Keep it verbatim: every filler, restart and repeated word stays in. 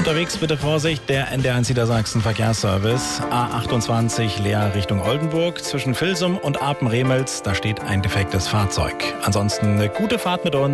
Unterwegs bitte Vorsicht, der N D eins Niedersachsen Verkehrsservice. A achtundzwanzig Leer Richtung Oldenburg. Zwischen Vilsum und Apen-Remels, da steht ein defektes Fahrzeug. Ansonsten eine gute Fahrt mit uns.